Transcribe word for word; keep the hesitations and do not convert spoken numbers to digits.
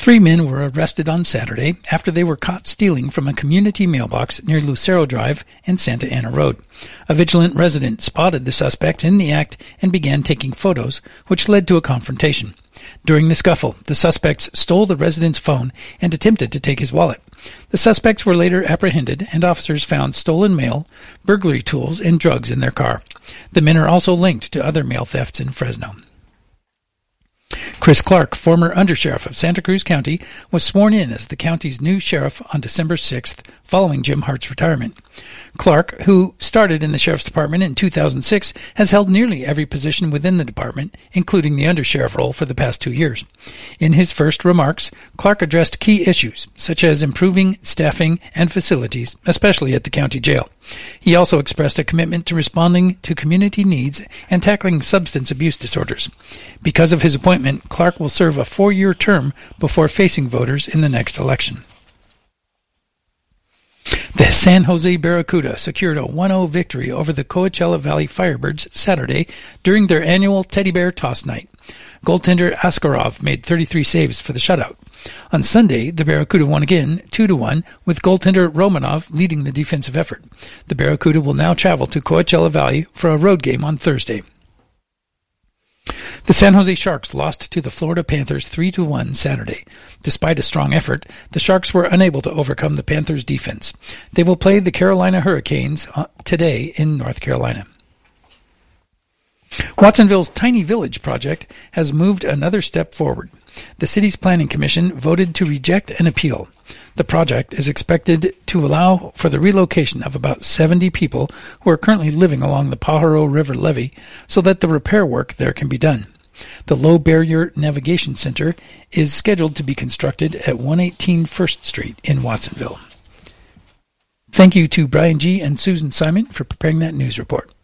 Three men were arrested on Saturday after they were caught stealing from a community mailbox near Lucero Drive and Santa Ana Road. A vigilant resident spotted the suspects in the act and began taking photos, which led to a confrontation. During the scuffle, the suspects stole the resident's phone and attempted to take his wallet. The suspects were later apprehended, and officers found stolen mail, burglary tools, and drugs in their car. The men are also linked to other mail thefts in Fresno. Chris Clark, former undersheriff of Santa Cruz County, was sworn in as the county's new sheriff on December sixth, following Jim Hart's retirement. Clark, who started in the sheriff's department in two thousand six, has held nearly every position within the department, including the undersheriff role for the past two years. In his first remarks, Clark addressed key issues, such as improving staffing and facilities, especially at the county jail. He also expressed a commitment to responding to community needs and tackling substance abuse disorders. Because of his appointment, Clark will serve a four-year term before facing voters in the next election. The San Jose Barracuda secured a one oh victory over the Coachella Valley Firebirds Saturday during their annual Teddy Bear Toss Night. Goaltender Askarov made thirty-three saves for the shutout. On Sunday, the Barracuda won again, two to one, with goaltender Romanov leading the defensive effort. The Barracuda will now travel to Coachella Valley for a road game on Thursday. The San Jose Sharks lost to the Florida Panthers three to one Saturday. Despite a strong effort, the Sharks were unable to overcome the Panthers' defense. They will play the Carolina Hurricanes today in North Carolina. Watsonville's Tiny Village project has moved another step forward. The city's planning commission voted to reject an appeal. The project is expected to allow for the relocation of about seventy people who are currently living along the Pajaro River levee so that the repair work there can be done. The Low Barrier Navigation Center is scheduled to be constructed at one eighteen First Street in Watsonville. Thank you to Brian G. and Susan Simon for preparing that news report.